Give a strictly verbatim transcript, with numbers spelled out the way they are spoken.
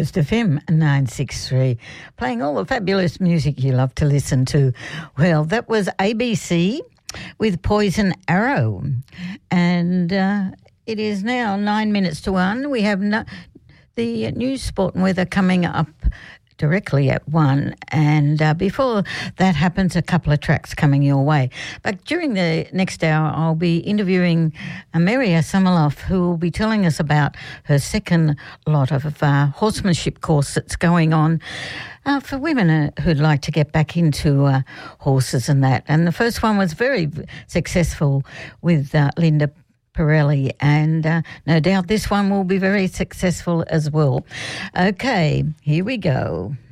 Coast F M nine sixty-three, playing all the fabulous music you love to listen to. Well, that was A B C with Poison Arrow, and uh, it is now nine minutes to one. We have no, the news, sport and weather coming up directly at one, and uh, before that happens, a couple of tracks coming your way. But during the next hour, I'll be interviewing Maria Summerloff, who will be telling us about her second lot of uh, horsemanship course that's going on uh, for women uh, who'd like to get back into uh, horses and that. And the first one was very successful with uh, Linda Pirelli, and uh, no doubt this one will be very successful as well. Okay, here we go.